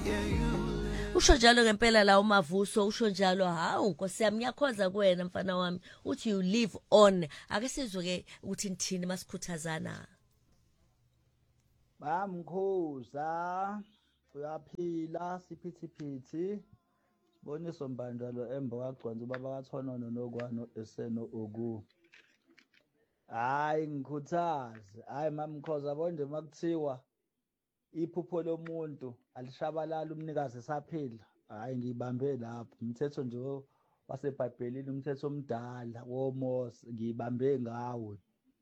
Usho njalo ngempela la uMavuso usho njalo hawu Nkosi yami ngiyakhoza kuwena mfana wami uthi you live on ake sizwe ke ukuthi nithini masikhuthazana Bamkhuza uyaphila siphithiphithi Siboniso mbandalo embo kagcwanza ubaba kaThonono nokwano eseno oku Hayi ngikhuthaze hayi mamkhoza bonje makuthiwa iphupho lomuntu alishabalala umnikazi esaphila hayi ngibambe lapho umthetho nje waseBhayibhelini umthetho omdala woMose ngibambe ngawo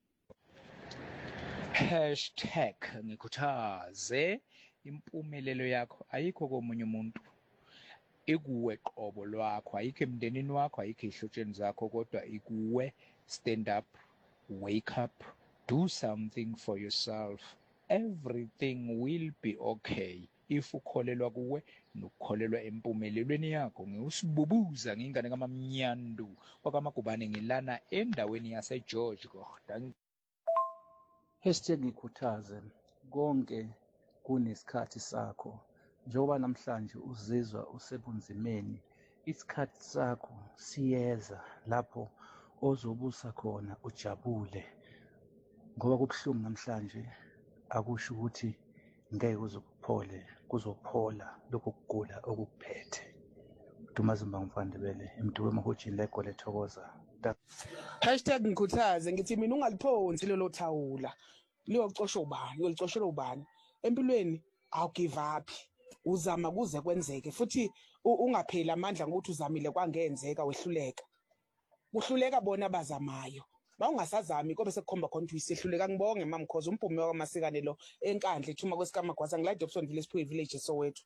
#ngikhuthaze impumelelo yakho ayikho komunye umuntu ikuwe qobo lwakho ayikho emndenini wakho ayikho ehlotsheni zakho kodwa ikuwe stand up wake up do something for yourself everything will be okay if ukholelwa kuwe nokukholelwa empumelelweni yakho ngiusibubuza ngingane kaMamnyandu kwakaMagubane ngilana endaweni yaseGeorge kodwa #ngikhuthaze konke kunesikhathi sakho njengoba namhlanje uzizwa usebunzimeni isikhathi sakho siyeza lapho ozobusa khona ujabule ngoba kubuhlungu namhlanje akusho ukuthi ngeke kuzophola lokho kugula okuphethe Dumazimba Mfandebele emduwe emahotshini legole thokoza #ngikhuthaze ngithi mina ungaliphonsi lelo thawula liyocosha ubani uyolicoshela ubani empilweni awu give up uzama kuze kwenzeke futhi ungapheli amandla ngokuthi uzamile kwangenzeka wehluleka kuhluleka bona abazamayo bawungasazami kobe sekukhomba khona ukuthi uyisehluleka ngibonge mamkhoza umphume wakaMasikane lo enkandla ethuma kwesikamagwaza ngila Dobson Village Phuye Village Soweto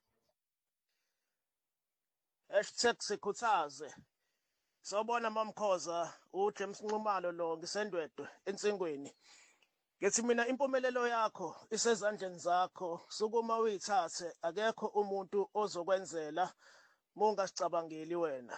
#sikhuthaze Sawubona mamkhoza uJames Nxumalo lo ngisendwedwe ensingweni ngithi mina impumelelo yakho isezandleni zakho sukuma uyithathe akekho umuntu ozokwenzela mungasicabangeli wena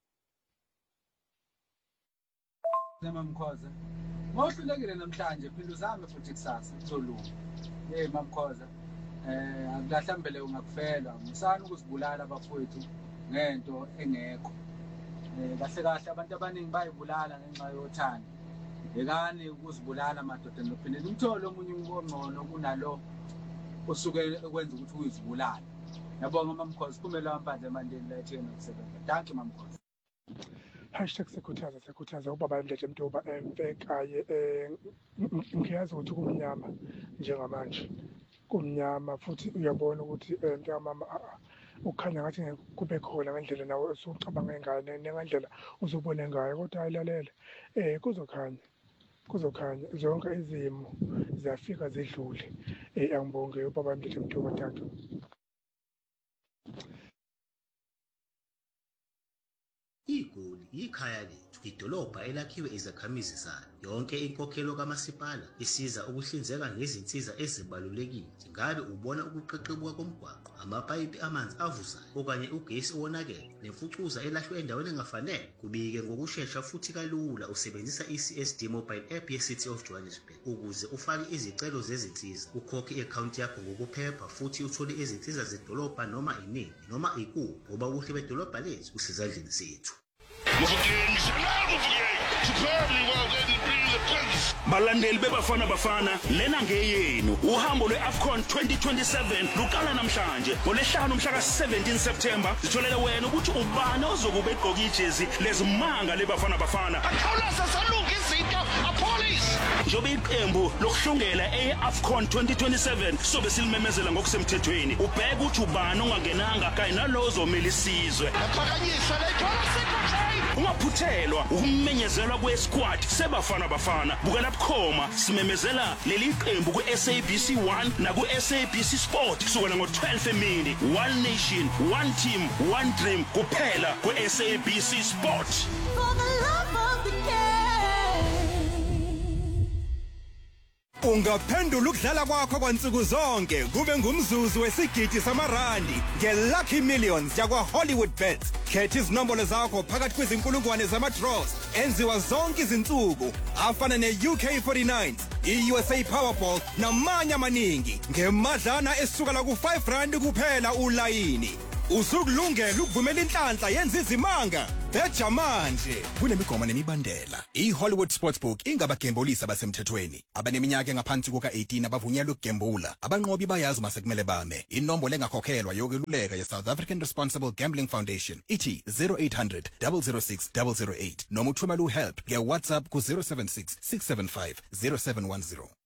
Mamkhoza Ngohlulekile namhlanje phela uzame futhi kusasa kuzolunga Mamkhoza akuhlambele ungakufela musana ukuzibulala abafowethu ngento engekho kahle kahle abantu abaningi bayibulala ngenxa yothando ekani ukuzibulala madoda nophinde umtholo omunye ongcono kunalo osuke ekwenza ukuthi uyizibulala yabonga mamkhoza kumele ampandle emandeni la ethena ukusebenza thank you mamkhoza #sikhuthaza ubaba Mdletshe Mtuba Mfekaye ngiyazi ukuthi kumnyama njengamanje kumnyama futhi uyabona ukuthi mama ukukhanya ngathi kube khona ngendlela nawe usucabanga ngayo ngendlela uzobona ngayo kodwa ayilalele kuzokhanya zonke izimo ziyafika zidlule angibonge ubaba Mdletshe Mtuba thank you IGoli ikhaya lethu idolobha elakhiwe izakhamizi zalo yonke inkokhelo kamasipala isiza ukuhlinzeka ngezinsiza ezibalulekile ngabe ubona ukuqeqebuka komgwaqo amapayipi amanzi avuzayo okanye ugesi owonakele nemfucuza elahlwe endaweni engafanele kubike ngokusheshsha futhi kalula usebenzisa iCSD mobile app yeCity of Johannesburg ukuze ufake izicelo zezinsiza ukhokhe iaccount yakho ngokuphepha futhi uthole izinsiza zedolobha noma inini noma ikuphi ngoba ubuhle bedolobha lethu usezandleni zethu Balandeli bebafana lena ngeyenu uhambo lweAfcon 2027 luqala namhlanje ngoLwesihlanu mhla ka17 September sitholele wena ukuthi ubani ozokuba egqoka ijezi lezimanga lebafana akhawuleza salunga izinto apolice njobe iqembu lokuhlungela eAfcon 2027 sobe silimemezela ngokusemthethweni ubheka ukuthi ubani ongangenanga kanye nalozo omeli isizwe aphakanyiswa lethola secretary ungaphuthelwa ukumenyezelwa kwesquad sebafana bukela bukhoma simemezela leli qembu kuSABC 1 na kuSABC Sport kusukela ngo12 emini one nation one team one dream kuphela kuSABC Sport for the love of the game Ungaphendula ukudlala kwakho kwansuku zonke kube ngumzuzu wesigidi samarandi ngeLucky Millions yakwa Hollywood Bets. Khetha izinombolo zakho phakathi kwezinkulungwane zama-draws enziwa zonke izinsuku afana ne-UK49, i-USA Powerball namanye amaningi ngemadlana esukela ku-R5 kuphela ulayini. Usukulungela ukuvumela inhlanhla yenza izimanga. Beja manje kunemigomo nemibandela. I-Hollywood Sportsbook ingabagembulisi abasemthethweni. Abaneminyaka engaphansi kuka-18 abavunyelwe ukugembula. Abanqobi bayazi masekumele bame. Inombolo engakhokhelwa yokweluleka ye-South African Responsible Gambling Foundation ithi 0800 006 008 noma uthumela uhelp nge-WhatsApp ku 076 675 0710.